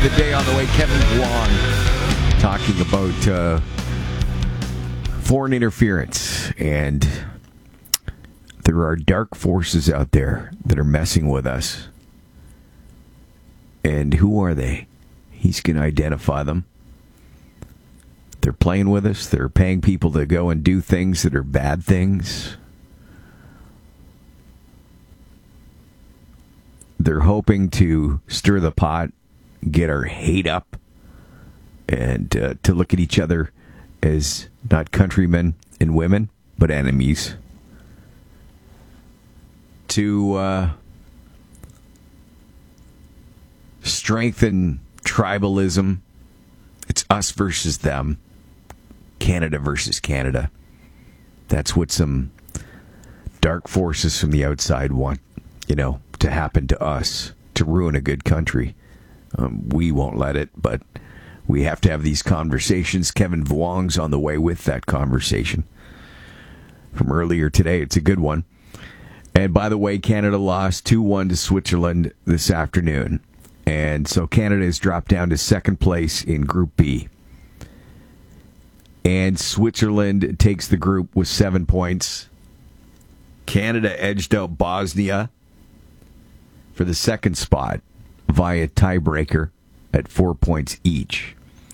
the day on the way. Kevin Vuong talking about foreign interference. And there are dark forces out there that are messing with us. And who are they? He's going to identify them. They're playing with us. They're paying people to go and do things that are bad things. They're hoping to stir the pot, get our hate up, and to look at each other as not countrymen and women, but enemies. To strengthen tribalism. It's us versus them. Canada versus Canada. That's what some dark forces from the outside want, to happen to us, to ruin a good country. We won't let it, but we have to have these conversations. Kevin Vuong's on the way with that conversation from earlier today. It's a good one. And by the way, Canada lost 2-1 to Switzerland this afternoon. And so Canada has dropped down to second place in Group B. And Switzerland takes the group with 7 points. Canada edged out Bosnia for the second spot via tiebreaker at 4 points each.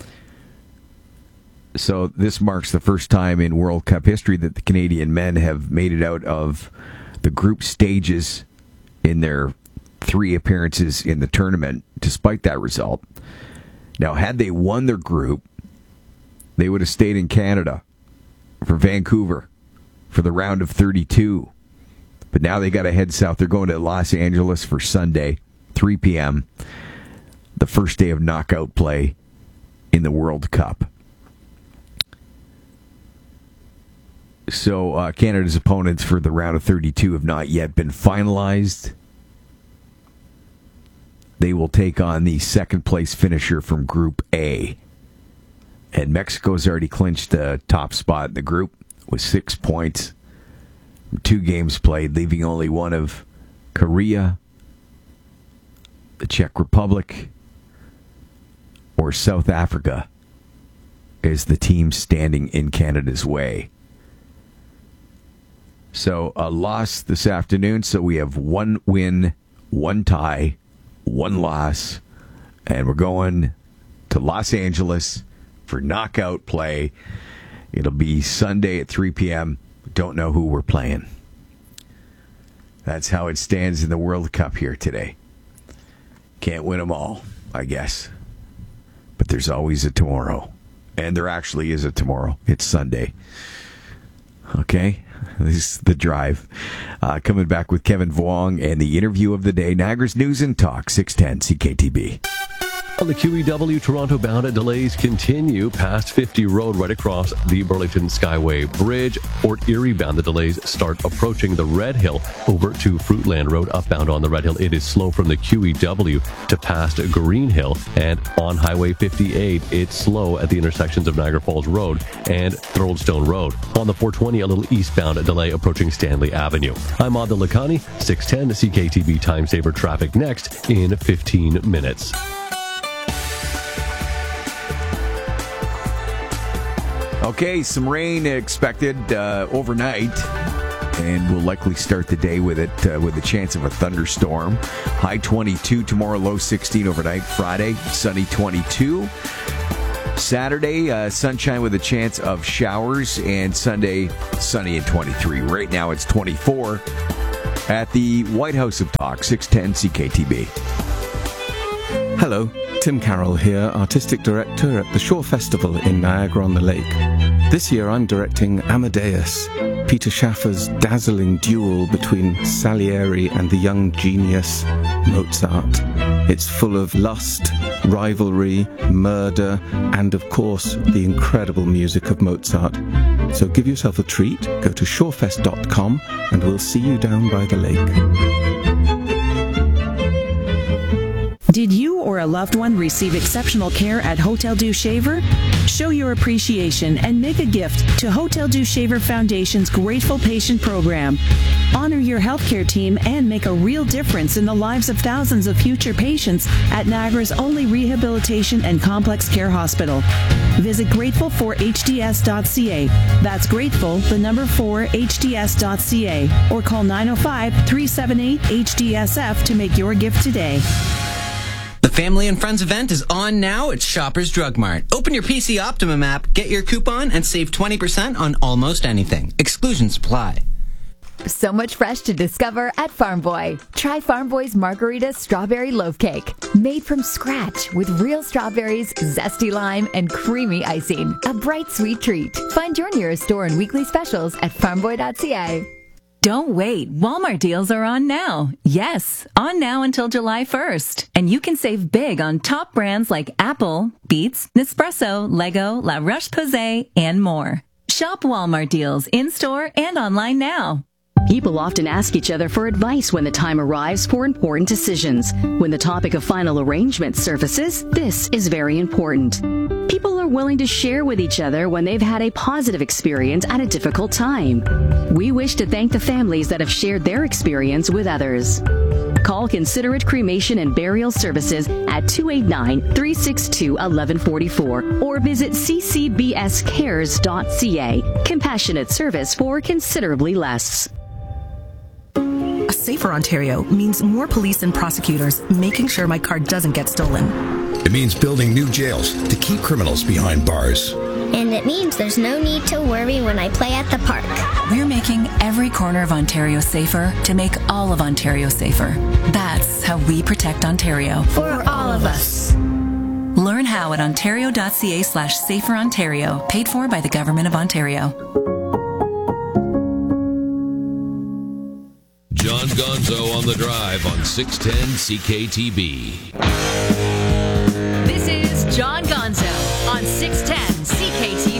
So this marks the first time in World Cup history that the Canadian men have made it out of the group stages in their 3 appearances in the tournament, despite that result. Now, had they won their group, they would have stayed in Canada for Vancouver for the round of 32. But now they got to head south. They're going to Los Angeles for Sunday, 3 p.m., the first day of knockout play in the World Cup. So Canada's opponents for the round of 32 have not yet been finalized. They will take on the second-place finisher from Group A. And Mexico's already clinched the top spot in the group with 6 points. 2 games played, leaving only one of Korea, the Czech Republic, or South Africa as the team standing in Canada's way. So a loss this afternoon, so we have 1 win, 1 tie, 1 loss, and we're going to Los Angeles for knockout play. It'll be Sunday at 3 p.m. Don't know who we're playing. That's how it stands in the World Cup here today. Can't win them all, I guess. But there's always a tomorrow. And there actually is a tomorrow. It's Sunday. Okay? This is The Drive. Coming back with Kevin Vuong and the interview of the day. Niagara's News and Talk, 610 CKTB. On the QEW Toronto-bound, delays continue past 50 Road right across the Burlington Skyway Bridge. Fort Erie-bound, the delays start approaching the Red Hill over to Fruitland Road. Upbound on the Red Hill, it is slow from the QEW to past Green Hill. And on Highway 58, it's slow at the intersections of Niagara Falls Road and Throldstone Road. On the 420, a little eastbound delay approaching Stanley Avenue. I'm Adil Lakhani, 610 CKTB Time Saver traffic next in 15 minutes. Okay, some rain expected overnight, and we'll likely start the day with it with a chance of a thunderstorm. High 22 tomorrow, low 16 overnight. Friday, sunny 22. Saturday, sunshine with a chance of showers, and Sunday, sunny and 23. Right now, it's 24 at the White House of Talk, 610 CKTB. Hello, Tim Carroll here, Artistic Director at the Shore Festival in Niagara-on-the-Lake. This year I'm directing Amadeus, Peter Schaffer's dazzling duel between Salieri and the young genius Mozart. It's full of lust, rivalry, murder, and of course the incredible music of Mozart. So give yourself a treat, go to shorefest.com and we'll see you down by the lake. Did you or a loved one receive exceptional care at Hotel Dieu Shaver? Show your appreciation and make a gift to Hotel Dieu Shaver Foundation's Grateful Patient Program. Honor your healthcare team and make a real difference in the lives of thousands of future patients at Niagara's only rehabilitation and complex care hospital. Visit grateful4hds.ca. That's grateful, the number 4hds.ca, or call 905-378-HDSF to make your gift today. The Family and Friends event is on now at Shoppers Drug Mart. Open your PC Optimum app, get your coupon, and save 20% on almost anything. Exclusions apply. So much fresh to discover at Farm Boy. Try Farm Boy's Margarita Strawberry Loaf Cake. Made from scratch with real strawberries, zesty lime, and creamy icing. A bright, sweet treat. Find your nearest store and weekly specials at farmboy.ca. Don't wait. Walmart deals are on now. Yes, on now until July 1st. And you can save big on top brands like Apple, Beats, Nespresso, Lego, La Roche-Posay, and more. Shop Walmart deals in-store and online now. People often ask each other for advice when the time arrives for important decisions. When the topic of final arrangement surfaces, this is very important. People are willing to share with each other when they've had a positive experience at a difficult time. We wish to thank the families that have shared their experience with others. Call Considerate Cremation and Burial Services at 289-362-1144 or visit ccbscares.ca. Compassionate service for considerably less. A safer Ontario means more police and prosecutors making sure my car doesn't get stolen. It means building new jails to keep criminals behind bars. And it means there's no need to worry when I play at the park. We're making every corner of Ontario safer to make all of Ontario safer. That's how we protect Ontario. For all of us. Learn how at ontario.ca/saferontario, paid for by the Government of Ontario. John Gonzo on the Drive on 610 CKTB. This is John Gonzo on 610 CKTB.